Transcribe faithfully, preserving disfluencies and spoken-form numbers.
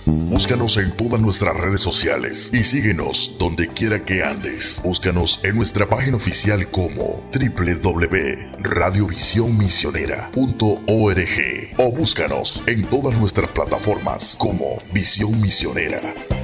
Búscanos en todas nuestras redes sociales y síguenos donde quiera que andes. Búscanos en nuestra página oficial como doble u doble u doble u punto radio visión misionera punto org o búscanos en todas nuestras plataformas como Visión Misionera.